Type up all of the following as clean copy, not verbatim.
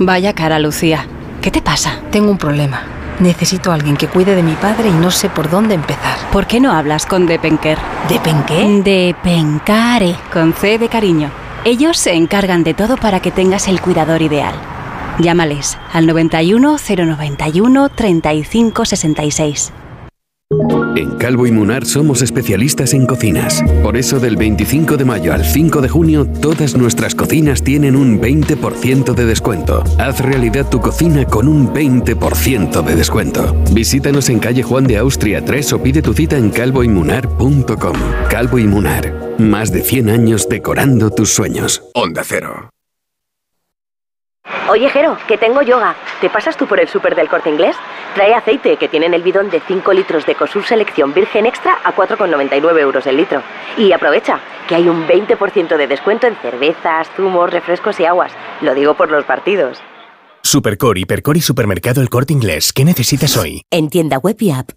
Vaya cara, Lucía. ¿Qué te pasa? Tengo un problema. Necesito a alguien que cuide de mi padre y no sé por dónde empezar. ¿Por qué no hablas con Depenker? ¿Depenqué? Depencare, con C de cariño. Ellos se encargan de todo para que tengas el cuidador ideal. Llámales al 91 091 35 66. En Calvo y Munar somos especialistas en cocinas. Por eso del 25 de mayo al 5 de junio, todas nuestras cocinas tienen un 20% de descuento. Haz realidad tu cocina con un 20% de descuento. Visítanos en calle Juan de Austria 3 o pide tu cita en calvoymunar.com. Calvo y Munar, más de 100 años decorando tus sueños. Onda Cero. Oye, Jero, que tengo yoga. ¿Te pasas tú por el súper del Corte Inglés? Trae aceite, que tienen el bidón de 5 litros de Ecosur Selección Virgen Extra a 4,99 euros el litro. Y aprovecha, que hay un 20% de descuento en cervezas, zumos, refrescos y aguas. Lo digo por los partidos. Supercore, Hipercore y Supermercado El Corte Inglés. ¿Qué necesitas hoy? En tienda web y app.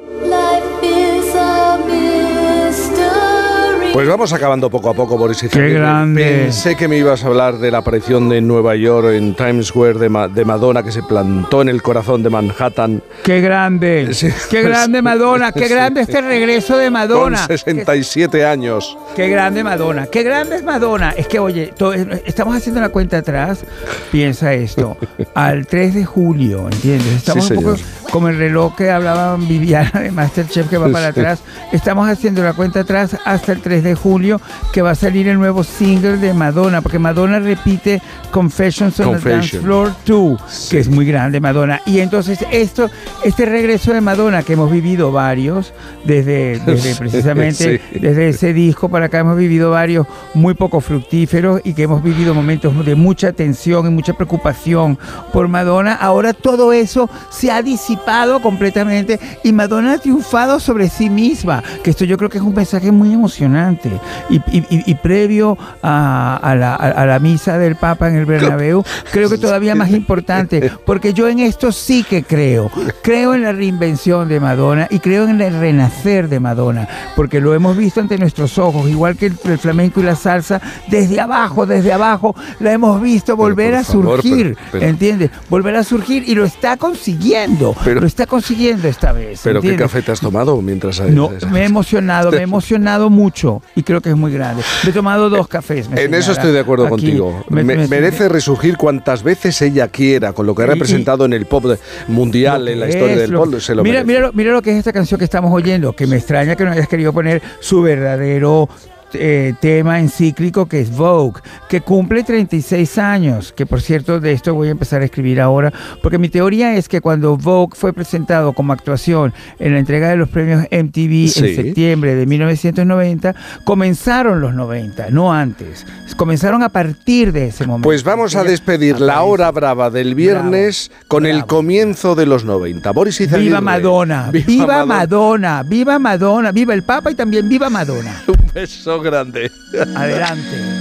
Pues vamos acabando poco a poco, Boris Izaguirre. ¡Qué grande! Pensé que me ibas a hablar de la aparición de Nueva York en Times Square de Madonna, que se plantó en el corazón de Manhattan. ¡Qué grande! Sí. ¡Qué grande Madonna! ¡Qué grande este regreso de Madonna! Con 67 años. ¡Qué grande Madonna! ¡Qué grande es Madonna! Es que, oye, estamos haciendo la cuenta atrás. Piensa esto. Al 3 de julio, ¿entiendes? Estamos Sí, un poco señor. como el reloj que hablaba Viviana de Masterchef que va para atrás. Estamos haciendo la cuenta atrás hasta el 3 de julio, que va a salir el nuevo single de Madonna, porque Madonna repite Confessions on the Dance Floor 2, que es muy grande Madonna. Y entonces este regreso de Madonna, que hemos vivido varios, desde precisamente desde ese disco para acá hemos vivido varios muy poco fructíferos y que hemos vivido momentos de mucha tensión y mucha preocupación por Madonna. Ahora todo eso se ha disipado completamente y Madonna ha triunfado sobre sí misma, que esto yo creo que es un mensaje muy emocionante. Y previo a la misa del Papa en el Bernabéu, creo que todavía más importante, porque yo en esto sí que creo en la reinvención de Madonna y creo en el renacer de Madonna, porque lo hemos visto ante nuestros ojos, igual que el flamenco y la salsa, desde abajo la hemos visto volver a surgir, ¿entiendes? Volver a surgir y lo está consiguiendo esta vez. ¿Pero ¿entiendes? qué café te has tomado mientras? No, me he emocionado mucho y creo que es muy grande. Me he tomado 2 cafés. En eso estoy de acuerdo contigo. Merece resurgir cuantas veces ella quiera, con lo que ha representado en el pop mundial, en la historia del pop. Se lo merece. Mira lo que es esta canción que estamos oyendo, que me extraña que no hayas querido poner su verdadero tema encíclico, que es Vogue, que cumple 36 años, que por cierto de esto voy a empezar a escribir ahora, porque mi teoría es que cuando Vogue fue presentado como actuación en la entrega de los premios MTV en septiembre de 1990, comenzaron los 90, no antes, comenzaron a partir de ese momento. Pues vamos a despedir la hora brava del viernes con el comienzo de los 90. Boris Izaguirre. ¡Viva Madonna! ¡Viva Madonna! ¡Viva Madonna! ¡Viva el Papa y también viva Madonna! Un beso grande. Adelante.